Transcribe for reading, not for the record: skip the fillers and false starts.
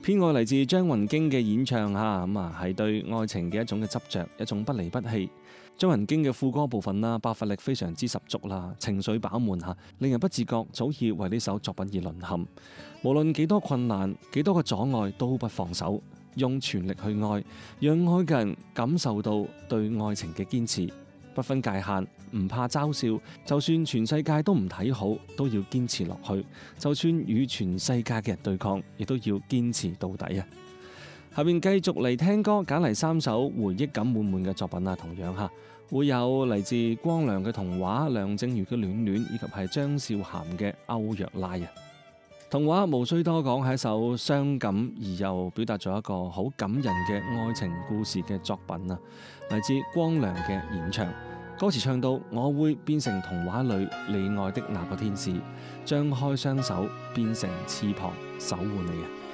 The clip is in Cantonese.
偏愛嚟自張雲京嘅演唱嚇，咁啊係對愛情嘅一種嘅執着，一種不離不棄。張雲京嘅副歌部分啦，爆發力非常之十足啦，情緒飽滿嚇，令人不自覺早已為呢首作品而淪陷。無論幾多困難、幾多個阻礙，都不放手，用全力去愛，讓愛嘅人感受到對愛情嘅堅持，不分界限，唔怕嘲笑，就算全世界都唔睇好，都要堅持落去。就算與全世界嘅人對抗，亦都要堅持到底啊！下面繼續嚟聽歌，揀嚟3首回憶感滿滿嘅作品啊，同樣嚇會有嚟自光良嘅童話、梁靜茹嘅戀戀，以及係張韶涵嘅歐若拉啊。童話無需多講，係一首傷感而又表達咗一個好感人嘅愛情故事嘅作品啊，嚟自光良嘅演唱。歌詞唱到：我會變成童話裏你愛的那個天使，張開雙手變成翅膀守護你啊！